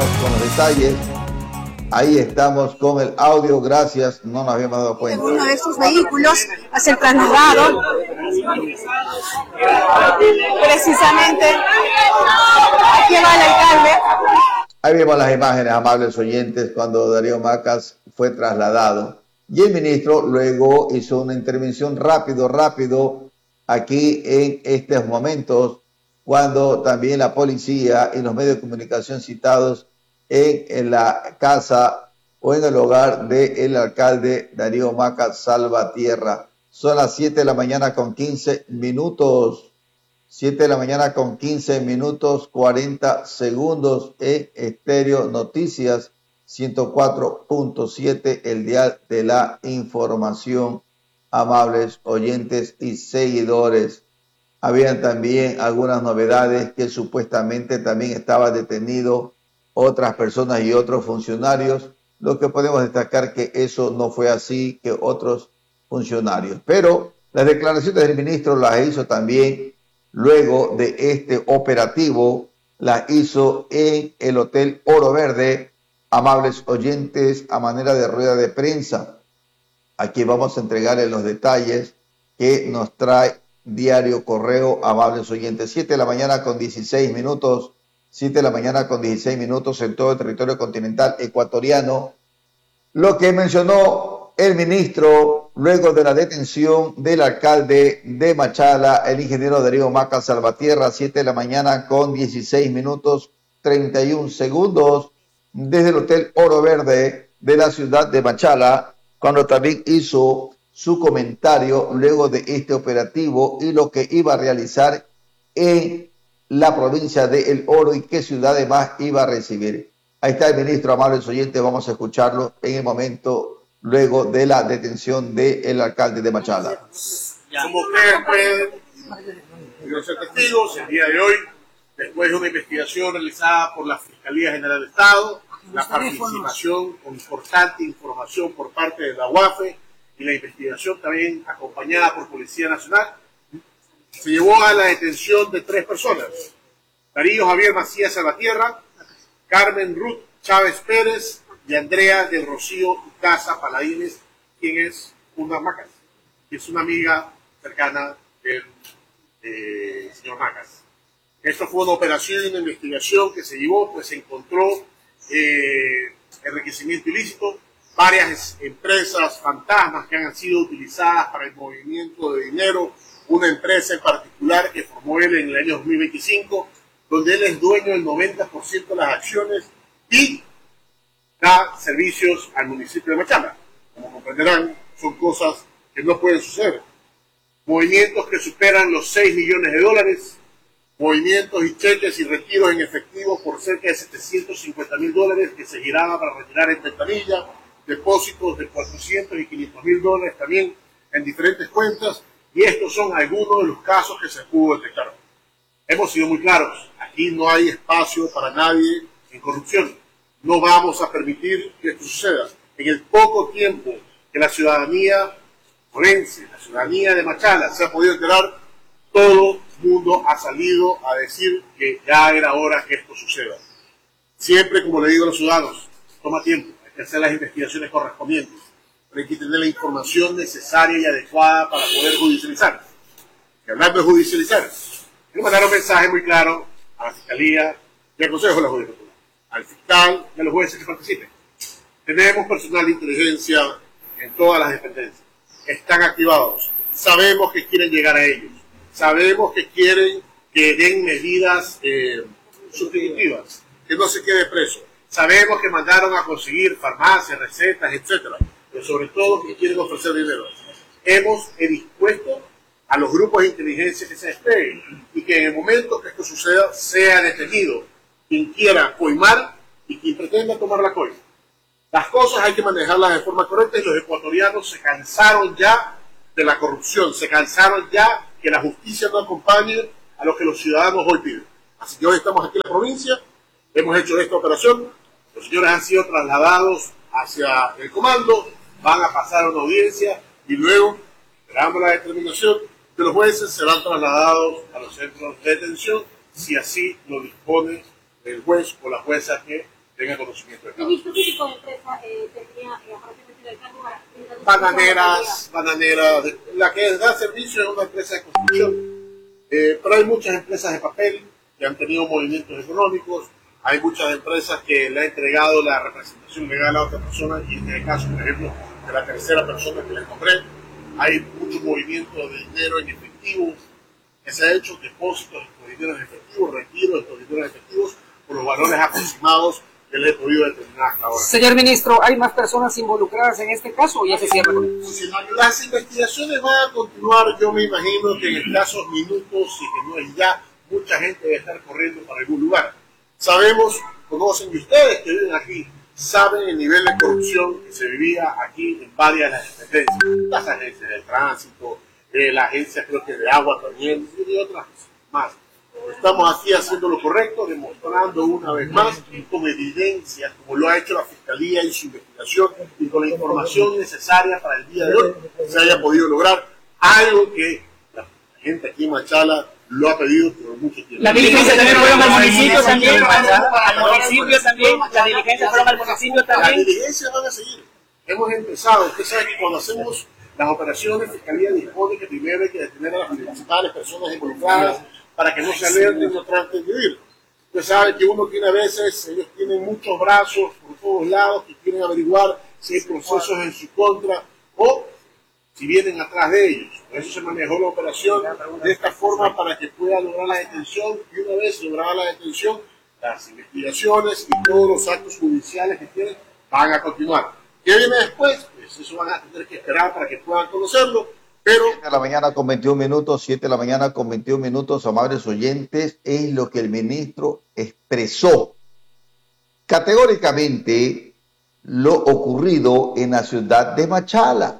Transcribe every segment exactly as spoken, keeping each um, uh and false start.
vamos con los detalles. Ahí estamos con el audio, gracias, no nos habíamos dado cuenta. Uno de sus vehículos a ser trasladado precisamente. Aquí va el alcalde. Ahí vemos las imágenes, amables oyentes, cuando Darío Macas fue trasladado. Y el ministro luego hizo una intervención rápido, rápido, aquí en estos momentos, cuando también la policía y los medios de comunicación citados en, en la casa o en el hogar del alcalde Darío Macas Salvatierra. Son las siete de la mañana con quince minutos. siete de la mañana con quince minutos, cuarenta segundos en Estéreo Noticias, ciento cuatro punto siete, el dial de la información, amables oyentes y seguidores. Habían también algunas novedades que supuestamente también estaba detenido otras personas y otros funcionarios, lo que podemos destacar que eso no fue así, que otros funcionarios. Pero las declaraciones del ministro las hizo también luego de este operativo, las hizo en el Hotel Oro Verde, amables oyentes, a manera de rueda de prensa. Aquí vamos a entregarles los detalles que nos trae Diario Correo, amables oyentes. siete de la mañana con dieciséis minutos, siete de la mañana con dieciséis minutos en todo el territorio continental ecuatoriano. Lo que mencionó el ministro luego de la detención del alcalde de Machala, el ingeniero Darío Macas Salvatierra, siete de la mañana con dieciséis minutos, treinta y un segundos, desde el Hotel Oro Verde de la ciudad de Machala, cuando también hizo su comentario luego de este operativo y lo que iba a realizar en la provincia de El Oro y qué ciudades más iba a recibir. Ahí está el ministro, amables oyentes, vamos a escucharlo en el momento luego de la detención del alcalde de Machala. Como ustedes pueden ser testigos, el día de hoy, después de una investigación realizada por la Fiscalía General de Estado, la participación con importante información por parte de la U A F E y la investigación también acompañada por Policía Nacional, se llevó a la detención de tres personas: Darío Javier Macías Salvatierra, Carmen Ruth Chávez Pérez y Andrea del Rocío Casa Paladines, quien es una Macas, que es una amiga cercana del eh, señor Macas. Esto fue una operación y una investigación que se llevó, pues se encontró eh, enriquecimiento ilícito, varias empresas fantasmas que han sido utilizadas para el movimiento de dinero, una empresa en particular que formó él en el año dos mil veinticinco, donde él es dueño del noventa por ciento de las acciones y da servicios al municipio de Machala. Como comprenderán, son cosas que no pueden suceder. Movimientos que superan los seis millones de dólares, movimientos y cheques y retiros en efectivo por cerca de setecientos cincuenta mil dólares que se giraban para retirar en ventanilla, depósitos de cuatrocientos y quinientos mil dólares también en diferentes cuentas, y estos son algunos de los casos que se pudo detectar. Hemos sido muy claros, aquí no hay espacio para nadie en corrupción. No vamos a permitir que esto suceda. En el poco tiempo que la ciudadanía forense, la ciudadanía de Machala se ha podido enterar, todo el mundo ha salido a decir que ya era hora que esto suceda. Siempre, como le digo a los ciudadanos, toma tiempo, hay que hacer las investigaciones correspondientes, pero hay que tener la información necesaria y adecuada para poder judicializar. Y hablando de judicializar, quiero mandar un mensaje muy claro a la Fiscalía y al Consejo de la Judicatura, al fiscal y a los jueces que participen. Tenemos personal de inteligencia en todas las dependencias. Están activados. Sabemos que quieren llegar a ellos. Sabemos que quieren que den medidas eh, sustitutivas, que no se quede preso. Sabemos que mandaron a conseguir farmacias, recetas, etcétera, pero sobre todo que quieren ofrecer dinero. Hemos dispuesto a los grupos de inteligencia que se despeguen y que en el momento que esto suceda sea detenido quien quiera coimar y quien pretenda tomar la coima. Las cosas hay que manejarlas de forma correcta y los ecuatorianos se cansaron ya de la corrupción, se cansaron ya que la justicia no acompañe a lo que los ciudadanos hoy piden. Así que hoy estamos aquí en la provincia, hemos hecho esta operación, los señores han sido trasladados hacia el comando, van a pasar a una audiencia y luego, esperando la determinación de los jueces, serán trasladados a los centros de detención si así lo dispone el juez o la jueza que tenga conocimiento de causa. Ministro, ¿qué tipo de empresa eh, tenía eh, aparentemente el cargo para... Bananeras, bananeras, la que da servicio es una empresa de construcción, eh, pero hay muchas empresas de papel que han tenido movimientos económicos, hay muchas empresas que le han entregado la representación legal a otra persona, y en el caso, por ejemplo, de la tercera persona que les nombré, hay mucho movimiento de dinero en efectivo, que se ha hecho depósitos de dinero en efectivo, retiros de estos dineros efectivos, por los valores aproximados que le he podido determinar hasta ahora. Señor ministro, ¿hay más personas involucradas en este caso o ya se cierra? Si las investigaciones van a continuar, yo me imagino que en escasos minutos, y que no es ya, mucha gente debe estar corriendo para algún lugar. Sabemos, conocen y ustedes que viven aquí, saben el nivel de corrupción que se vivía aquí en varias de las dependencias, las agencias de tránsito, eh, la agencia creo que de agua también, y otras más. Estamos aquí haciendo lo correcto, demostrando una vez más, con evidencias, como lo ha hecho la Fiscalía y su investigación, y con la información necesaria para el día de hoy, se haya podido lograr algo que la gente aquí en Machala lo ha pedido por mucho tiempo. La diligencia también fueron al municipio también, al municipio también, la diligencia fueron al municipio también. Las diligencias van a seguir. Hemos empezado, usted sabe que cuando hacemos las operaciones, la Fiscalía dispone que primero hay que detener a las principales personas involucradas para que no se alerten y no traten de huir. Usted sabe que uno tiene a veces, ellos tienen muchos brazos por todos lados que quieren averiguar si hay procesos en su contra o si vienen atrás de ellos. Por eso se manejó la operación de esta forma para que pueda lograr la detención, y una vez lograda la detención, las investigaciones y todos los actos judiciales que tienen van a continuar. ¿Qué viene después? Pues eso van a tener que esperar para que puedan conocerlo, pero... siete de la mañana con veintiún minutos, siete de la mañana con veintiún minutos, amables oyentes, es lo que el ministro expresó categóricamente lo ocurrido en la ciudad de Machala.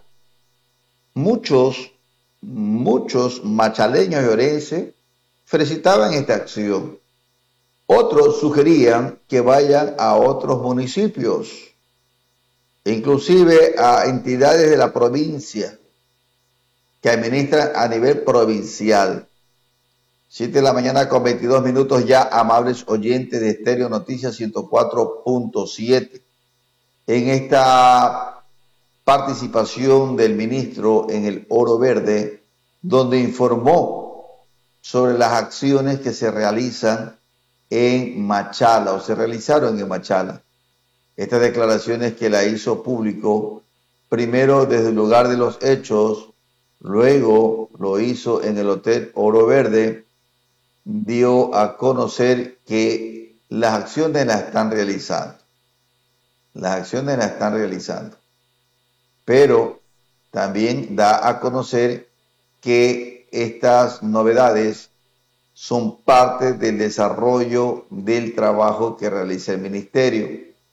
Muchos, muchos machaleños y orenses felicitaban esta acción. Otros sugerían que vayan a otros municipios, inclusive a entidades de la provincia que administran a nivel provincial. siete de la mañana con veintidós minutos ya, amables oyentes de Estéreo Noticias ciento cuatro punto siete. En esta participación del ministro en el Oro Verde, donde informó sobre las acciones que se realizan en Machala o se realizaron en Machala. Estas declaraciones que la hizo público, primero desde el lugar de los hechos, luego lo hizo en el Hotel Oro Verde, dio a conocer que las acciones las están realizando. Las acciones las están realizando. Pero también da a conocer que estas novedades son parte del desarrollo del trabajo que realiza el ministerio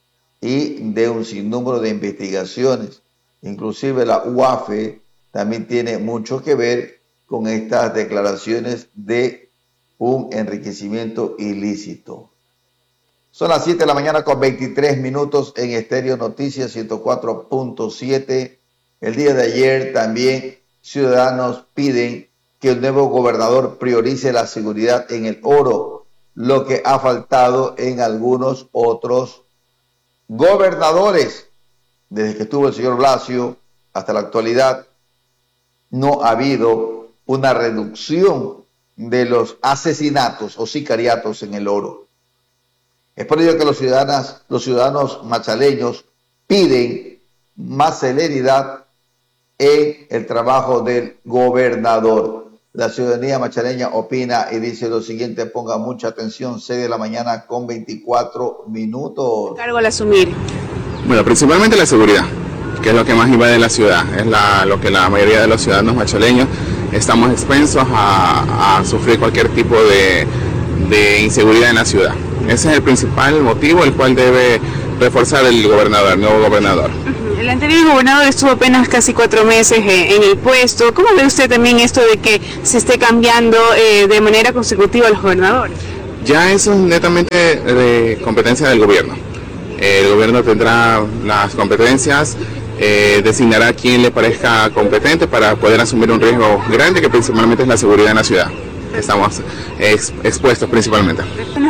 y de un sinnúmero de investigaciones. Inclusive la U A F E también tiene mucho que ver con estas declaraciones de un enriquecimiento ilícito. Son las siete de la mañana con veintitrés minutos en Estéreo Noticias ciento cuatro punto siete. El día de ayer también ciudadanos piden que el nuevo gobernador priorice la seguridad en el Oro, lo que ha faltado en algunos otros gobernadores. Desde que estuvo el señor Blasio hasta la actualidad, no ha habido una reducción de los asesinatos o sicariatos en el Oro. Es por ello que los ciudadanos, los ciudadanos machaleños piden más celeridad en el trabajo del gobernador. La ciudadanía machaleña opina y dice lo siguiente, ponga mucha atención, seis de la mañana con veinticuatro minutos. Cargo al asumir. Bueno, principalmente la seguridad, que es lo que más invade la ciudad, es la, lo que la mayoría de los ciudadanos machaleños estamos expensos a, a sufrir cualquier tipo de, de inseguridad en la ciudad. Ese es el principal motivo el cual debe reforzar el gobernador, el nuevo gobernador. El anterior gobernador estuvo apenas casi cuatro meses en el puesto. ¿Cómo ve usted también esto de que se esté cambiando eh, de manera consecutiva a los gobernadores? Ya eso es netamente de competencia del gobierno. El gobierno tendrá las competencias, eh, designará a quien le parezca competente para poder asumir un riesgo grande que principalmente es la seguridad en la ciudad. Estamos ex, expuestos principalmente.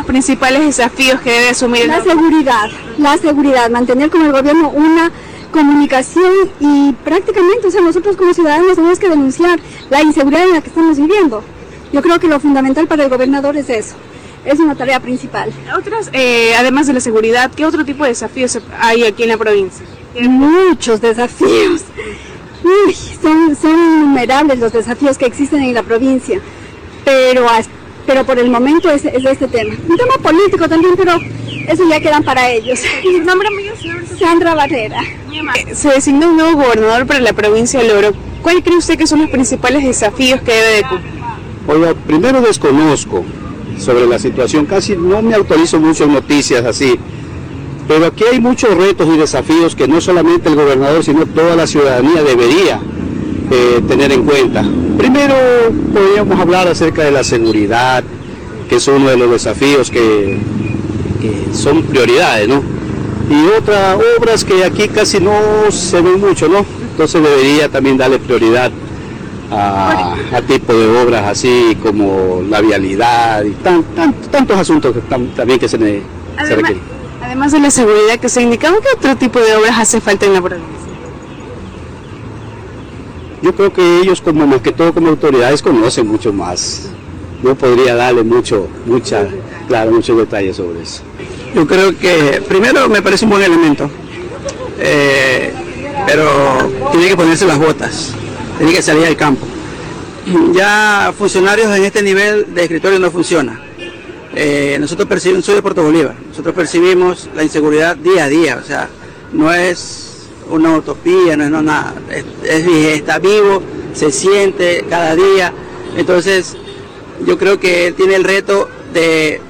principales desafíos que debe asumir? La seguridad, la seguridad, mantener con el gobierno una comunicación y prácticamente, o sea, nosotros como ciudadanos tenemos que denunciar la inseguridad en la que estamos viviendo. Yo creo que lo fundamental para el gobernador es eso, es una tarea principal. Otras, eh, además de la seguridad, ¿qué otro tipo de desafíos hay aquí en la provincia? Muchos desafíos. Uy, son, son innumerables los desafíos que existen en la provincia, pero, pero por el momento es, es este tema. Un tema político también, pero eso ya quedan para ellos. ¿Su nombre, amiga? Sandra Barrera. Eh, Se designó un nuevo gobernador para la provincia del Oro. ¿Cuál cree usted que son los principales desafíos que debe de cumplir? Oiga, primero desconozco sobre la situación, casi no me actualizo mucho en noticias así, pero aquí hay muchos retos y desafíos que no solamente el gobernador, sino toda la ciudadanía debería eh, tener en cuenta. Primero, podríamos hablar acerca de la seguridad, que es uno de los desafíos que, que son prioridades, ¿no? Y otras obras que aquí casi no se ven mucho, ¿no? Entonces debería también darle prioridad a, a tipo de obras así como la vialidad y tan, tan, tantos asuntos que tam, también que se, ne, se requieren. Además de la seguridad que se indicaba, ¿qué otro tipo de obras hace falta en la provincia? Yo creo que ellos, como más que todo como autoridades, conocen mucho más. No podría darle mucho, mucha, claro, muchos detalles sobre eso. Yo creo que primero me parece un buen elemento, eh, pero tiene que ponerse las botas, tiene que salir al campo. Ya funcionarios en este nivel de escritorio no funciona. Eh, nosotros percibimos, soy de Puerto Bolívar, nosotros percibimos la inseguridad día a día, o sea, no es una utopía, no es no, nada, es, es, está vivo, se siente cada día. Entonces yo creo que él tiene el reto de